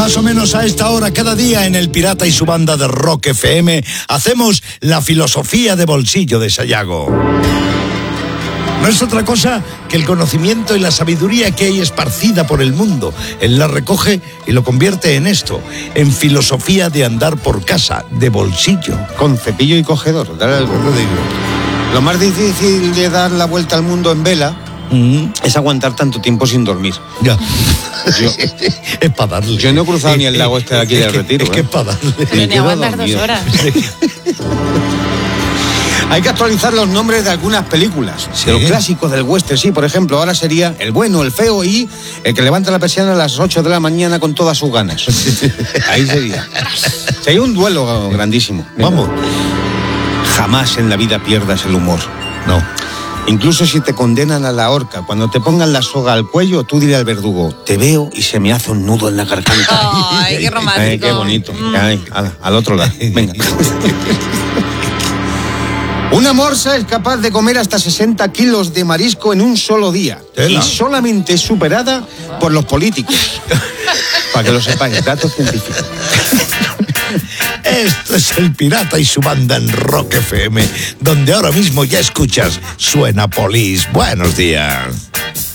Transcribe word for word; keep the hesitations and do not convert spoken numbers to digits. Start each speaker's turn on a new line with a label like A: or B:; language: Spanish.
A: Más o menos a esta hora, cada día en El Pirata y su banda de Rock F M, hacemos la filosofía de bolsillo de Sayago. No es otra cosa que el conocimiento y la sabiduría que hay esparcida por el mundo. Él la recoge y lo convierte en esto, en filosofía de andar por casa, de bolsillo.
B: Con cepillo y cogedor. Dale,
A: Lo digo.
B: Lo más difícil de dar la vuelta al mundo en vela mm. es aguantar tanto tiempo sin dormir.
A: Ya.
B: Yo,
A: es para darle.
B: Yo no he cruzado eh, ni el lago este de aquí del Retiro.
A: Es que
B: ¿eh?
A: es para darle.
C: Pero ni aguantar dos horas.
B: Hay que actualizar los nombres de algunas películas.
A: ¿Sí?
B: De los clásicos del western, sí. Por ejemplo, ahora sería El bueno, el feo y el que levanta la persiana a las ocho de la mañana con todas sus ganas. Ahí sería. Sería un duelo grandísimo.
A: Vamos.
B: Jamás en la vida pierdas el humor.
A: No.
B: Incluso si te condenan a la horca, cuando te pongan la soga al cuello, tú dile al verdugo, te veo y se me hace un nudo en la garganta.
C: Ay, qué romántico.
B: Ay, qué bonito. Mm. Ay, al, al otro lado. Venga. Una morsa es capaz de comer hasta sesenta kilos de marisco en un solo día.
A: ¿Tela?
B: Y solamente superada por los políticos. Para que lo sepáis, datos científicos.
A: Esto es El Pirata y su banda en Rock F M, donde ahora mismo ya escuchas Suena Polis. Buenos días.